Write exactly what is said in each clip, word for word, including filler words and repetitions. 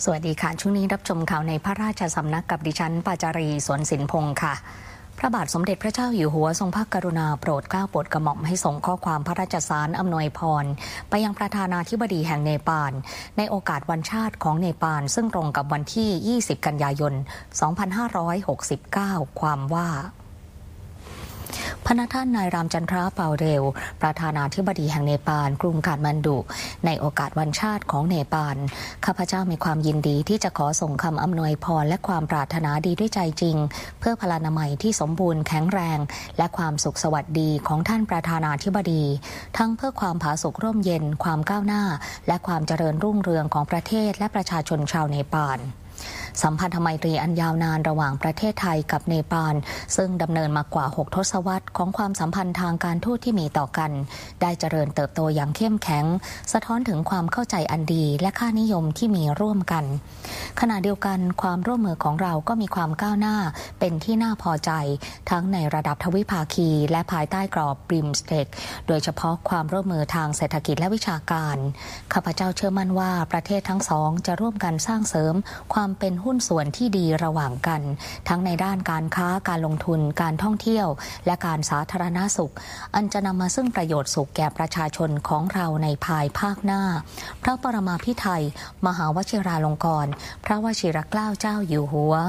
สวัสดีค่ะช่วงนี้รับชมข่าวในพระราชสำนักกับดิฉันปาจารีสวนสินพงศ์ค่ะพระบาทสมเด็จพระเจ้าอยู่หัวทรงพระกรุณาโปรดเกล้าโปรดกระหม่อมให้ส่งข้อความพระราชสารอำนวยพรไปยังประธานาธิบดีแห่งเนปาลในโอกาสวันชาติของเนปาลซึ่งตรงกับวันที่ยี่สิบกันยายนสองพันห้าร้อยหกสิบเก้าความว่าพระท่านนายรามจันทราเปาเรลประธานาธิบดีแห่งเนปาลกรุงกาฐมานดุในโอกาสวันชาติของเนปาลข้าพเจ้ามีความยินดีที่จะขอส่งคำอำนวยพรและความปรารถนาดีด้วยใจจริงเพื่อพลานามัยที่สมบูรณ์แข็งแรงและความสุขสวัสดีของท่านประธานาธิบดีทั้งเพื่อความผาสุกร่มเย็นความก้าวหน้าและความเจริญรุ่งเรืองของประเทศและประชาชนชาวเนปาลสัมพันธไมตรีอันยาวนานระหว่างประเทศไทยกับเนปาลซึ่งดำเนินมากว่าหกทศวรรษของความสัมพันธ์ทางการทูตที่มีต่อกันได้เจริญเติบโตอย่างเข้มแข็งสะท้อนถึงความเข้าใจอันดีและค่านิยมที่มีร่วมกันขณะเดียวกันความร่วมมือของเราก็มีความก้าวหน้าเป็นที่น่าพอใจทั้งในระดับทวิภาคีและภายใต้กรอบบริมสเต็กโดยเฉพาะความร่วมมือทางเศรษฐกิจและวิชาการข้าพเจ้าเชื่อมั่นว่าประเทศทั้งสองจะร่วมกันสร้างเสริมความเป็นหุ้นส่วนที่ดีระหว่างกันทั้งในด้านการค้าการลงทุนการท่องเที่ยวและการสาธารณสุขอันจะนำมาซึ่งประโยชน์สุขแก่ประชาชนของเราในภายภาคหน้าพระปรมาภิไธยมหาวชิราลงกรณ์พระวชิรเกล้าเจ้าอยู่หัว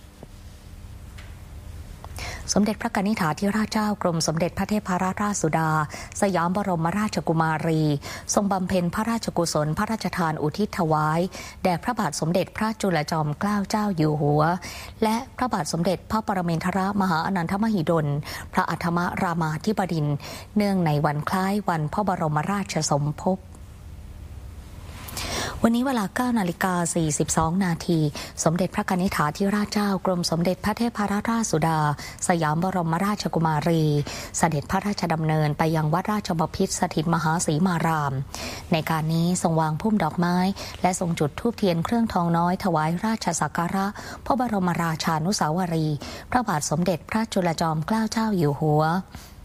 สมเด็จพระกนิษฐาธิราชเจ้ากรมสมเด็จพระเทพรัตนราชสุดาสยามบรมราชกุมารีทรงบำเพ็ญพระราชกุศลพระราชทานอุทิศถวายแด่พระบาทสมเด็จพระจุลจอมเกล้าเจ้าอยู่หัวและพระบาทสมเด็จพระปรมินทรมหาอนันทมหิดลพระอัฏฐมรามาธิบดินทร์เนื่องในวันคล้ายวันพระบรมราชสมภพวันนี้เวลา เก้านาฬิกาสี่สิบสองนาทีสมเด็จพระกนิษฐาธิราชเจ้ากรมสมเด็จพระเทพรัตนราชสุดาสยามบรมราชกุมารีเสด็จพระราชดำเนินไปยังวัดราชบพิตรสถิตมหาศรีมารามในการนี้ทรงวางพุ่มดอกไม้และทรงจุดธูปเทียนเครื่องทองน้อยถวายราชสักการะพระบรมราชานุสาวรีย์พระบาทสมเด็จพระจุลจอมเกล้าเจ้าอยู่หัว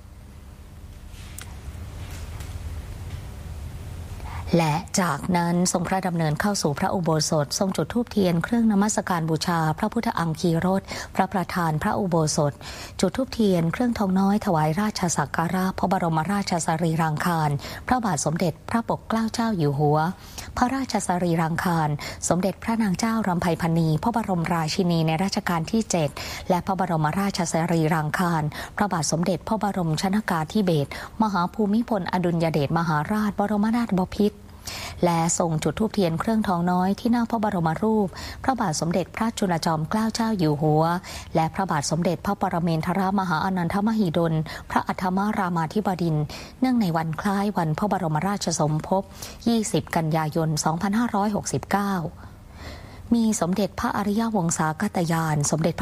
และจากนั้นทรงพระดำเนินเข้าสู่พระอุโบสถทรงจุดธูปเทียนเครื่องนมัสการบูชาพระพุทธอังคีรสพระประธานพระอุโบสถจุดธูปเทียนเครื่องทองน้อยถวายราชสักการะพระบรมราชสรีรางคารพระบาทสมเด็จพระปกเกล้าเจ้าอยู่หัวพระราชสรีรางคารสมเด็จพระนางเจ้ารำไพพรรณีพระบรมราชินีในรัชกาลที่เจ็ดและพระบรมราชสรีรางคารพระบาทสมเด็จพระบรมชนกาธิเบศรมหาภูมิพลอดุลยเดชมหาราชบรมนาถบพิตรและทรงจุดธูปเทียนเครื่องทองน้อยที่หน้าพระบรมรูปพระบาทสมเด็จพระจุลจอมเกล้าเจ้าอยู่หัวและพระบาทสมเด็จพระปรมินทรมหาอนันทมหิดลพระอัฏฐมรามาธิบดินทร์เนื่องในวันคล้ายวันพระบรมราชสมภพยี่สิบกันยายนสองพันห้าร้อยหกสิบเก้ามีสมเด็จพระอริยวงศากัตยานสมเด็จ